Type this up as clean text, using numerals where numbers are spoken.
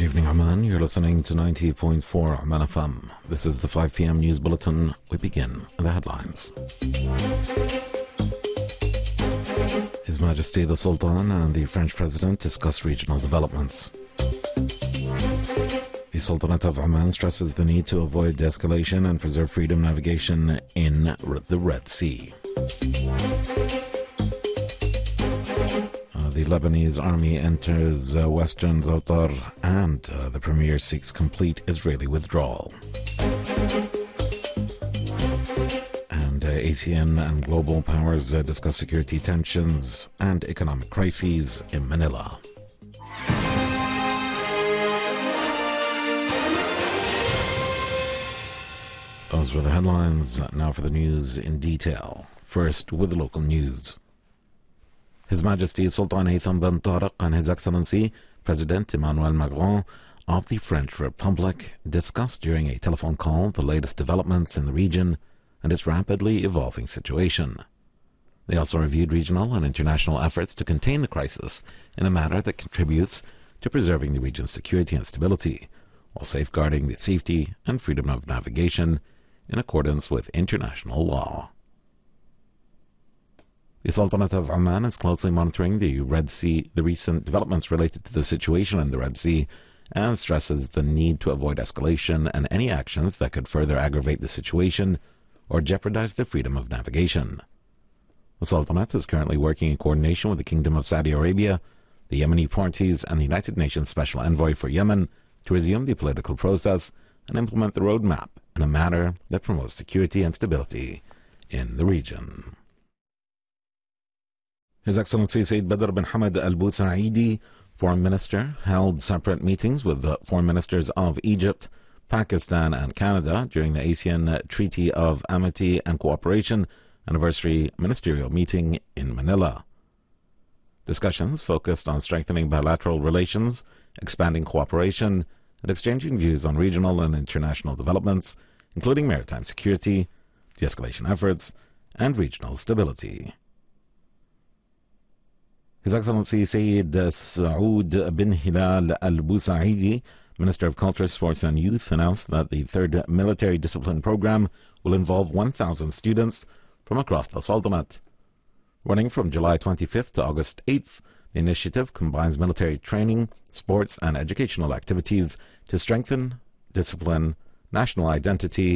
Good evening, Oman. You're listening to 90.4 Oman FM. This is the 5 p.m. news bulletin. We begin with the headlines. His Majesty the Sultan and the French President discuss regional developments. The Sultanate of Oman stresses the need to avoid escalation and preserve freedom navigation in the Red Sea. The Lebanese army enters western Zautar and the premier seeks complete Israeli withdrawal. And ASEAN and global powers discuss security tensions and economic crises in Manila. Those were the headlines. Now for the news in detail. First with the local news. His Majesty Sultan Haytham bin Tariq and His Excellency President Emmanuel Macron of the French Republic discussed during a telephone call the latest developments in the region and its rapidly evolving situation. They also reviewed regional and international efforts to contain the crisis in a manner that contributes to preserving the region's security and stability, while safeguarding the safety and freedom of navigation in accordance with international law. The Sultanate of Oman is closely monitoring the Red Sea, the recent developments related to the situation in the Red Sea, and stresses the need to avoid escalation and any actions that could further aggravate the situation or jeopardize the freedom of navigation. The Sultanate is currently working in coordination with the Kingdom of Saudi Arabia, the Yemeni parties, and the United Nations Special Envoy for Yemen to resume the political process and implement the roadmap in a manner that promotes security and stability in the region. His Excellency Sayyid Badr bin Hamad Al Busaidi, Foreign Minister, held separate meetings with the Foreign Ministers of Egypt, Pakistan and Canada during the ASEAN Treaty of Amity and Cooperation Anniversary Ministerial Meeting in Manila. Discussions focused on strengthening bilateral relations, expanding cooperation, and exchanging views on regional and international developments, including maritime security, de-escalation efforts, and regional stability. His Excellency Sayyid Saud bin Hilal Al Busaidi, Minister of Culture, Sports and Youth, announced that the third military discipline program will involve 1,000 students from across the Sultanate. Running from July 25th to August 8th, the initiative combines military training, sports and educational activities to strengthen discipline, national identity,